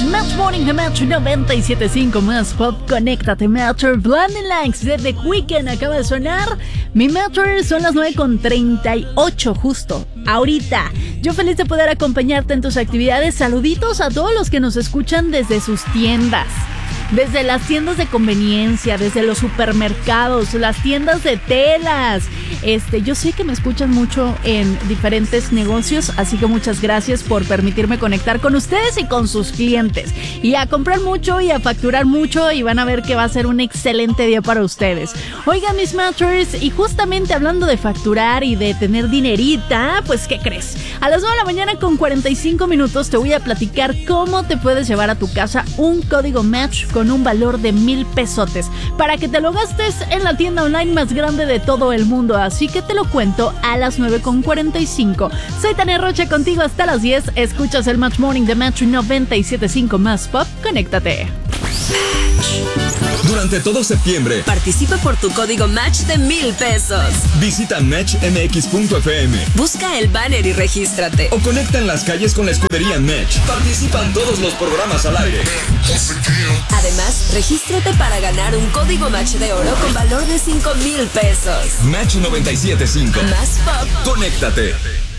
Match Morning de Match 97.5 más pop. Conéctate, Matcher. Blinding Lights de The Weeknd acaba de sonar. Mi Matcher, son las 9:38 justo ahorita. Yo feliz de poder acompañarte en tus actividades. Saluditos a todos los que nos escuchan desde sus tiendas. Desde las tiendas de conveniencia, desde los supermercados, las tiendas de telas. Yo sé que me escuchan mucho en diferentes negocios, así que muchas gracias por permitirme conectar con ustedes y con sus clientes. Y a comprar mucho y a facturar mucho, y van a ver que va a ser un excelente día para ustedes. Oigan, mis Matchers, y justamente hablando de facturar y de tener dinerita, pues ¿qué crees? A las 9 de la mañana con 45 minutos te voy a platicar cómo te puedes llevar a tu casa un código Match con un valor de 1,000 pesotes para que te lo gastes en la tienda online más grande de todo el mundo. Así que te lo cuento a las 9:45. Soy Tania Rocha contigo hasta las 10. Escuchas el Match Morning de Match 97.5 más pop. Conéctate. Durante todo septiembre, participa por tu código Match de 1,000 pesos. Visita matchmx.fm. Busca el banner y regístrate. O conecta en las calles con la escudería Match. Participan todos los programas al aire. Además, regístrate para ganar un código Match de oro con valor de 5,000 pesos. Match 97.5. Más pop. Conéctate.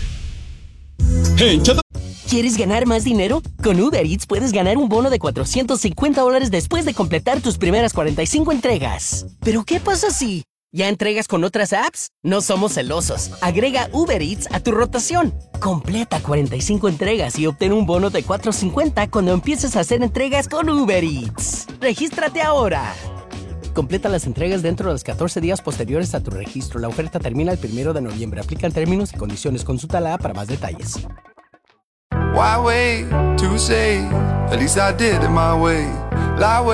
Hey, ¿quieres ganar más dinero? Con Uber Eats puedes ganar un bono de $450 después de completar tus primeras 45 entregas. ¿Pero qué pasa si ya entregas con otras apps? No somos celosos. Agrega Uber Eats a tu rotación. Completa 45 entregas y obtén un bono de $450 cuando empieces a hacer entregas con Uber Eats. ¡Regístrate ahora! Completa las entregas dentro de los 14 días posteriores a tu registro. La oferta termina el 1 de noviembre. Aplican términos y condiciones. Consulta la app para más detalles. Why wait to say? At least I did it my way.